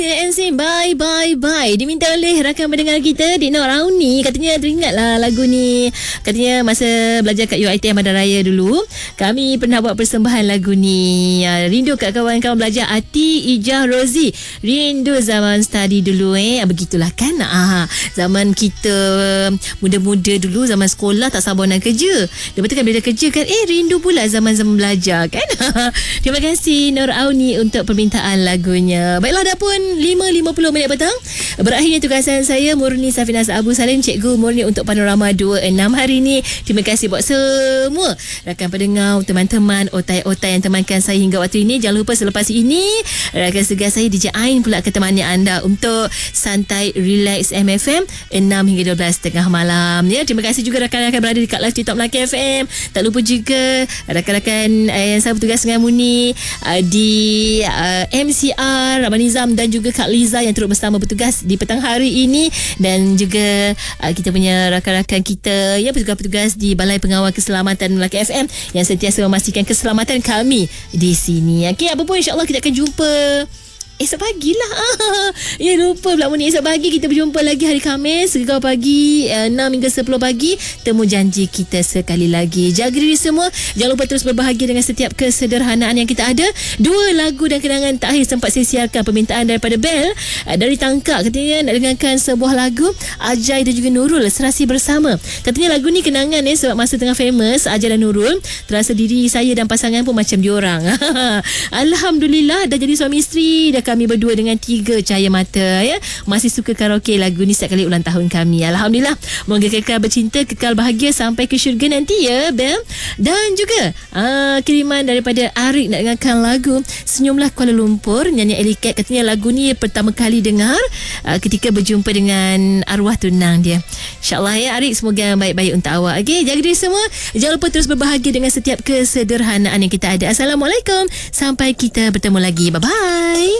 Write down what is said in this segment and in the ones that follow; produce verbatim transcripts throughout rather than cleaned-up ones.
M C Bye Bye Bye diminta oleh rakan pendengar kita Dik Nur Rauni. Katanya teringatlah lagu ni. Katanya masa belajar kat U I T M Madan Raya dulu, kami pernah buat persembahan lagu ni. Rindu kat kawan-kawan belajar. Ati Ijah Rozi, rindu zaman study dulu eh. Begitulah kan. Ah, zaman kita muda-muda dulu, zaman sekolah tak sabar nak kerja. Lepas tu kan bila dah kerja kan, eh rindu pula zaman-zaman belajar kan. Terima kasih Nur Rauni untuk permintaan lagunya. Baiklah, dah pun lima lima puluh minit petang. Berakhirnya tugasan saya Murni Safinas Abu Salim, Cikgu Murni untuk Panorama dua puluh enam hari ini. Terima kasih buat semua rakan pendengar, teman-teman, otai-otai yang temankan saya hingga waktu ini. Jangan lupa selepas ini rakan segar saya D J Ain pula akan temani anda untuk Santai Relax M F M enam hingga dua belas tengah malam ya. Terima kasih juga rakan-rakan berada dekat live TikTok Melaka F M. Tak lupa juga rakan-rakan eh, yang saya bertugas dengan Murni uh, di uh, M C R Rahman Nizam dan juga Kak Liza yang turut bersama bertugas di petang hari ini, dan juga uh, kita punya rakan-rakan kita ya, petugas-petugas di Balai Pengawal Keselamatan Melaka F M yang sentiasa memastikan keselamatan kami di sini. Okey, apa pun insya-Allah kita akan jumpa esok pagi lah. Ya, lupa pula Murni. Esok pagi kita berjumpa lagi hari Khamis Gegar Pagi enam hingga sepuluh pagi. Temu janji kita sekali lagi. Jaga diri semua. Jangan lupa terus berbahagia dengan setiap kesederhanaan yang kita ada. Dua lagu dan kenangan terakhir sempat saya siarkan permintaan daripada Bel dari Tangkak. Katanya nak dengarkan sebuah lagu Ajai dan juga Nurul, Serasi Bersama. Katanya lagu ni kenangan eh, sebab masa tengah famous Ajai dan Nurul, terasa diri saya dan pasangan pun macam diorang. Alhamdulillah dah jadi suami isteri, dah kami berdua dengan tiga cahaya mata ya. Masih suka karaoke lagu ni setiap kali ulang tahun kami. Alhamdulillah. Moga kekal bercinta, kekal bahagia sampai ke syurga nanti ya, Bel. Dan juga aa, kiriman daripada Arik nak dengarkan lagu Senyumlah Kuala Lumpur, nyanyi Elicat. Katanya lagu ni pertama kali dengar aa, ketika berjumpa dengan arwah tunang dia. InsyaAllah ya Arik, semoga baik-baik untuk awak. Okay, jaga diri semua. Jangan lupa terus berbahagia dengan setiap kesederhanaan yang kita ada. Assalamualaikum. Sampai kita bertemu lagi. Bye-bye.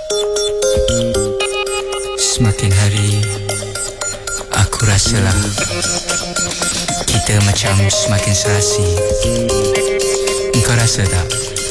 Semakin hari aku rasalah kita macam semakin serasi. Engkau rasa tak?